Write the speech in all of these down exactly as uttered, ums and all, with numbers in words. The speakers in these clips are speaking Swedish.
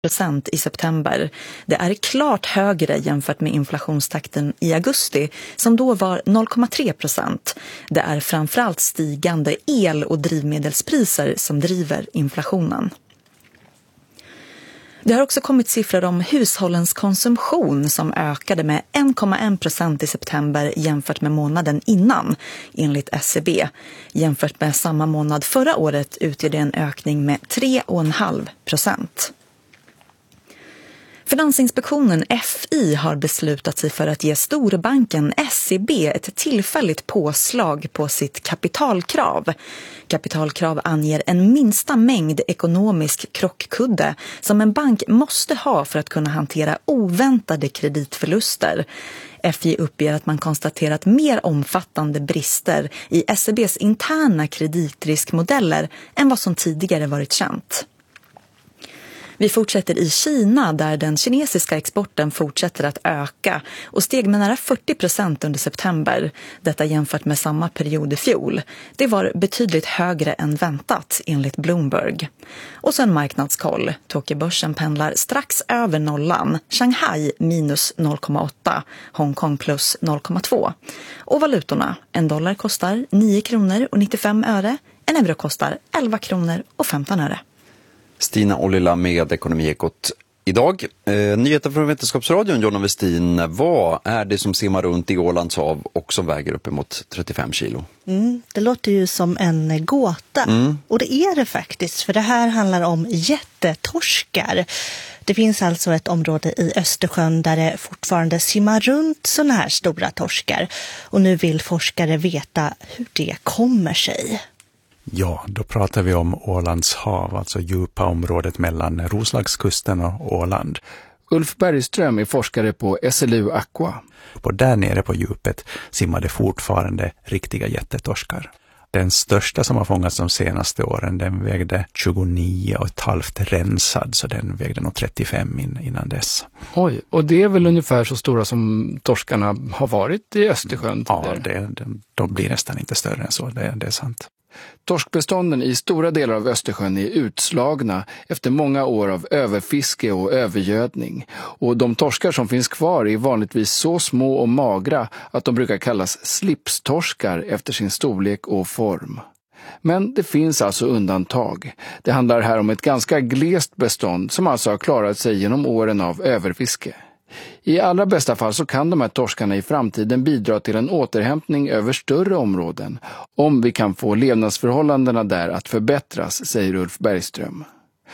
procent i september. Det är klart högre jämfört med inflationstakten i augusti som då var noll komma tre procent. Det är framförallt stigande el- och drivmedelspriser som driver inflationen. Det har också kommit siffror om hushållens konsumtion som ökade med en komma en procent i september jämfört med månaden innan, enligt S C B. Jämfört med samma månad förra året utgör det en ökning med tre komma fem procent. Finansinspektionen F I har beslutat sig för att ge storbanken S E B ett tillfälligt påslag på sitt kapitalkrav. Kapitalkrav anger en minsta mängd ekonomisk krockkudde som en bank måste ha för att kunna hantera oväntade kreditförluster. F I uppger att man konstaterat mer omfattande brister i S E B:s interna kreditriskmodeller än vad som tidigare varit känt. Vi fortsätter i Kina där den kinesiska exporten fortsätter att öka och steg med nära fyrtio procent under september. Detta jämfört med samma period i fjol. Det var betydligt högre än väntat enligt Bloomberg. Och sen marknadskoll. Tokyobörsen pendlar strax över nollan. Shanghai minus noll komma åtta. Hongkong plus noll komma två. Och valutorna. En dollar kostar nio kronor och nittiofem öre. En euro kostar elva kronor och femton öre. Stina Ollila med Ekonomiekot idag. Eh, nyheter från Vetenskapsradion, Jonna Westin. Vad är det som simmar runt i Ålands hav och som väger uppemot trettiofem kilo? Mm, det låter ju som en gåta. Mm. Och det är det faktiskt, för det här handlar om jättetorskar. Det finns alltså ett område i Östersjön där det fortfarande simmar runt såna här stora torskar. Och nu vill forskare veta hur det kommer sig. Ja, då pratar vi om Ålands hav, alltså djupa området mellan Roslagskusten och Åland. Ulf Bergström är forskare på S L U Aqua. Och där nere på djupet simmade fortfarande riktiga jättetorskar. Den största som har fångats de senaste åren, den vägde tjugonio och ett halvt rensad, så den vägde nog trettiofem in, innan dess. Oj, och det är väl ungefär så stora som torskarna har varit i Östersjön? Ja, det, de, de blir nästan inte större än så, det, det är sant. Torskbestånden i stora delar av Östersjön är utslagna efter många år av överfiske och övergödning. Och de torskar som finns kvar är vanligtvis så små och magra att de brukar kallas slipstorskar efter sin storlek och form. Men det finns alltså undantag. Det handlar här om ett ganska glest bestånd som alltså har klarat sig genom åren av överfiske. I allra bästa fall så kan de här torskarna i framtiden bidra till en återhämtning över större områden om vi kan få levnadsförhållandena där att förbättras, säger Ulf Bergström.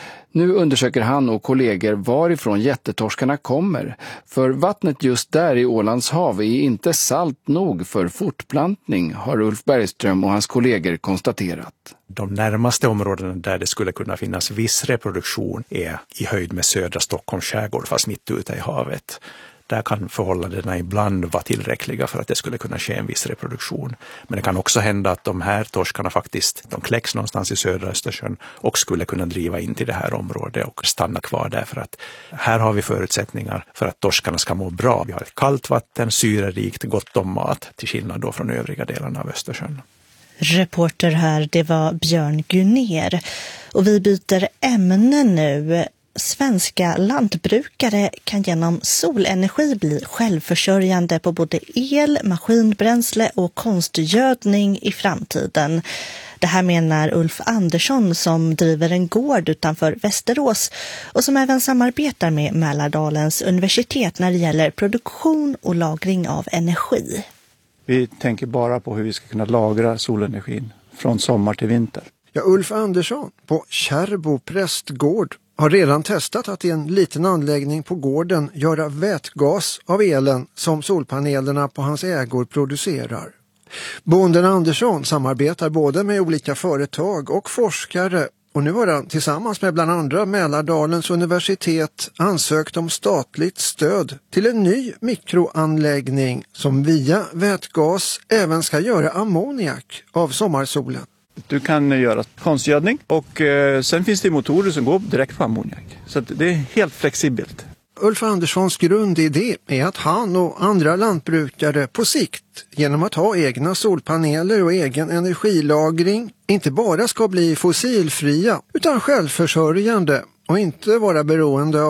Nu undersöker han och kollegor varifrån jättetorskarna kommer, för vattnet just där i Ålands hav är inte salt nog för fortplantning, har Ulf Bergström och hans kollegor konstaterat. De närmaste områdena där det skulle kunna finnas viss reproduktion är i höjd med södra Stockholms skärgård, fast mitt ute i havet. Där kan förhållandena ibland vara tillräckliga för att det skulle kunna ske en viss reproduktion. Men det kan också hända att de här torskarna faktiskt, de kläcks någonstans i södra Östersjön och skulle kunna driva in till det här området och stanna kvar där, för att här har vi förutsättningar för att torskarna ska må bra. Vi har ett kallt vatten, syrerikt, gott om mat, till skillnad då från övriga delarna av Östersjön. Reporter här, det var Björn Gunner. Och vi byter ämne nu. Svenska lantbrukare kan genom solenergi bli självförsörjande på både el, maskinbränsle och konstgödning i framtiden. Det här menar Ulf Andersson som driver en gård utanför Västerås och som även samarbetar med Mälardalens universitet när det gäller produktion och lagring av energi. Vi tänker bara på hur vi ska kunna lagra solenergin från sommar till vinter. Ja, Ulf Andersson på Kärrbo prästgård har redan testat att i en liten anläggning på gården göra vätgas av elen som solpanelerna på hans ägor producerar. Bonden Andersson samarbetar både med olika företag och forskare, och nu har han tillsammans med bland andra Mälardalens universitet ansökt om statligt stöd till en ny mikroanläggning som via vätgas även ska göra ammoniak av sommarsolen. Du kan göra konstgödning och eh, sen finns det motorer som går direkt på ammoniak. Så att det är helt flexibelt. Ulf Anderssons grundidé är att han och andra lantbrukare på sikt, genom att ha egna solpaneler och egen energilagring, inte bara ska bli fossilfria utan självförsörjande och inte vara beroende